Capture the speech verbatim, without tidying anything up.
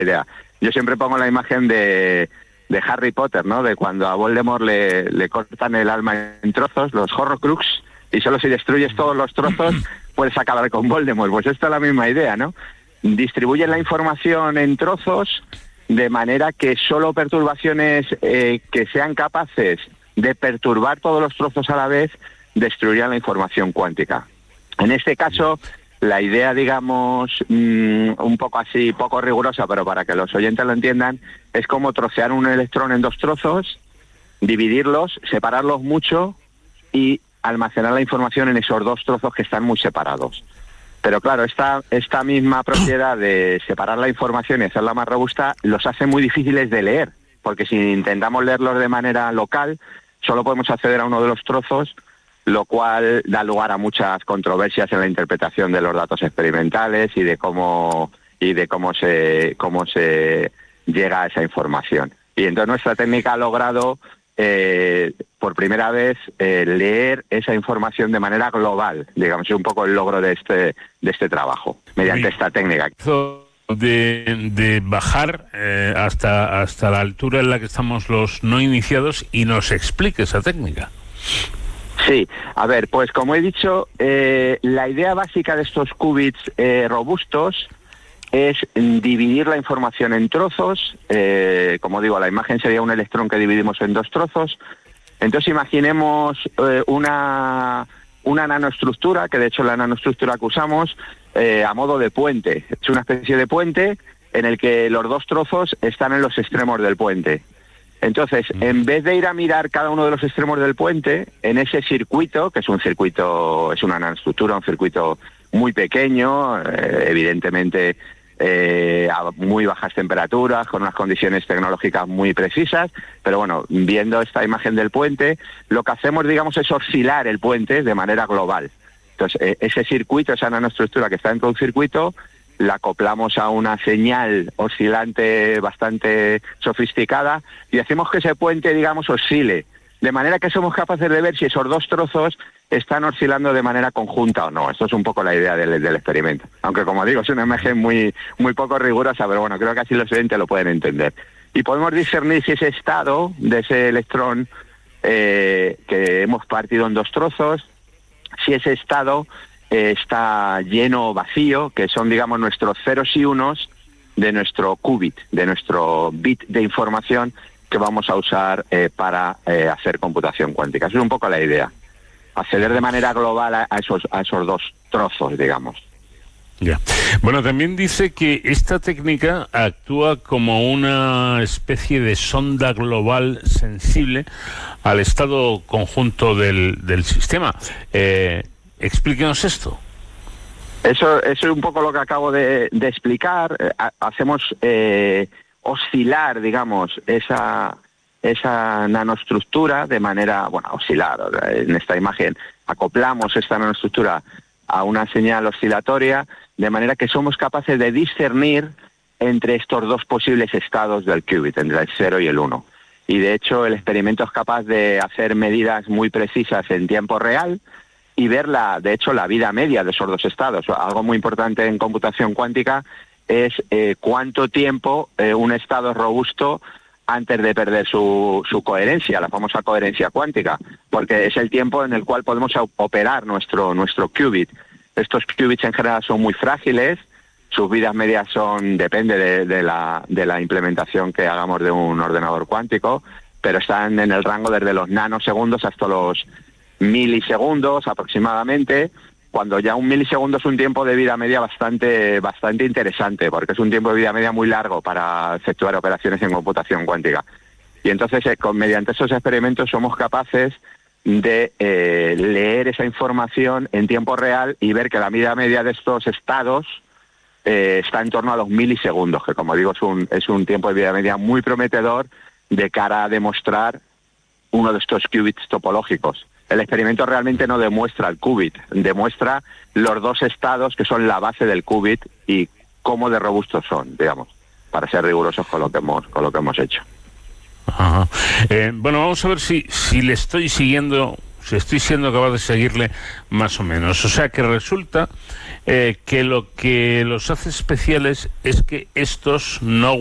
idea. Yo siempre pongo la imagen de, de Harry Potter, ¿no? De cuando a Voldemort le, le cortan el alma en trozos, los Horrocrux, y solo si destruyes todos los trozos puedes acabar con Voldemort. Pues esta es la misma idea, ¿no? Distribuyen la información en trozos de manera que solo perturbaciones eh, que sean capaces de perturbar todos los trozos a la vez destruirían la información cuántica. En este caso, la idea, digamos, mmm, un poco así, poco rigurosa, pero para que los oyentes lo entiendan, es como trocear un electrón en dos trozos, dividirlos, separarlos mucho y almacenar la información en esos dos trozos que están muy separados. Pero claro, esta, esta misma propiedad de separar la información y hacerla más robusta los hace muy difíciles de leer, porque si intentamos leerlos de manera local, solo podemos acceder a uno de los trozos, lo cual da lugar a muchas controversias en la interpretación de los datos experimentales y de cómo y de cómo se cómo se llega a esa información. Y entonces nuestra técnica ha logrado eh, por primera vez eh, leer esa información de manera global, digamos, es un poco el logro de este de este trabajo mediante esta técnica. De, de bajar eh, hasta hasta la altura en la que estamos los no iniciados y nos explique esa técnica. Sí, a ver, pues como he dicho, eh, la idea básica de estos qubits eh, robustos es dividir la información en trozos. Eh, como digo, la imagen sería un electrón que dividimos en dos trozos. Entonces imaginemos eh, una, una nanoestructura, que de hecho la nanoestructura que usamos, eh, a modo de puente. Es una especie de puente en el que los dos trozos están en los extremos del puente. Entonces, en vez de ir a mirar cada uno de los extremos del puente, en ese circuito, que es un circuito, es una nanoestructura, un circuito muy pequeño, eh, evidentemente eh, a muy bajas temperaturas, con unas condiciones tecnológicas muy precisas, pero bueno, viendo esta imagen del puente, lo que hacemos, digamos, es oscilar el puente de manera global. Entonces, eh, ese circuito, esa nanoestructura que está dentro de un circuito, la acoplamos a una señal oscilante bastante sofisticada y hacemos que ese puente, digamos, oscile, de manera que somos capaces de ver si esos dos trozos están oscilando de manera conjunta o no. Esto es un poco la idea del, del experimento. Aunque, como digo, es una imagen muy, muy poco rigurosa, pero bueno, creo que así los oyentes lo pueden entender. Y podemos discernir si ese estado de ese electrón eh, que hemos partido en dos trozos, si ese estado eh, está lleno o vacío, que son, digamos, nuestros ceros y unos de nuestro qubit, de nuestro bit de información que vamos a usar eh, para eh, hacer computación cuántica. Esa es un poco la idea. Acceder de manera global a, a esos a esos dos trozos, digamos. Ya. Bueno, también dice que esta técnica actúa como una especie de sonda global sensible al estado conjunto del, del sistema. Eh, explíquenos esto. Eso, eso es un poco lo que acabo de, de explicar. Eh, hacemos eh, oscilar, digamos, esa esa nanoestructura de manera, bueno, oscilar. En esta imagen acoplamos esta nanoestructura a una señal oscilatoria, de manera que somos capaces de discernir entre estos dos posibles estados del qubit, entre el cero y el uno. Y de hecho el experimento es capaz de hacer medidas muy precisas en tiempo real y ver, la, de hecho, la vida media de esos dos estados. Algo muy importante en computación cuántica es eh, cuánto tiempo eh, un estado es robusto antes de perder su, su coherencia, la famosa coherencia cuántica, porque es el tiempo en el cual podemos operar nuestro, nuestro qubit. Estos qubits en general son muy frágiles, sus vidas medias son, depende de, de, la, de la implementación que hagamos de un ordenador cuántico, pero están en el rango desde los nanosegundos hasta los milisegundos aproximadamente, cuando ya un milisegundo es un tiempo de vida media bastante bastante interesante, porque es un tiempo de vida media muy largo para efectuar operaciones en computación cuántica. Y entonces, eh, con, mediante esos experimentos somos capaces de eh, leer esa información en tiempo real y ver que la vida media de estos estados eh, está en torno a los milisegundos, que, como digo, es un, es un tiempo de vida media muy prometedor de cara a demostrar uno de estos qubits topológicos. El experimento realmente no demuestra el qubit, demuestra los dos estados que son la base del qubit y cómo de robustos son, digamos, para ser rigurosos con lo que hemos, con lo que hemos hecho. Ajá. Eh, bueno, vamos a ver si, si le estoy siguiendo, si estoy siendo capaz de seguirle más o menos. O sea que resulta eh, que lo que los hace especiales es que estos no